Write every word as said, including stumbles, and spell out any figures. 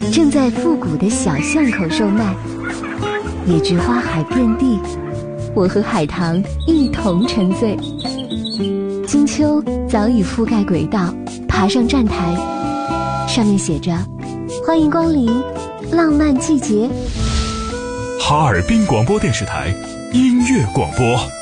正在复古的小巷口售卖。野菊花海遍地，我和海棠一同沉醉。金秋早已覆盖轨道，爬上站台，上面写着欢迎光临浪漫季节。 哈尔滨广播电视台音乐广播。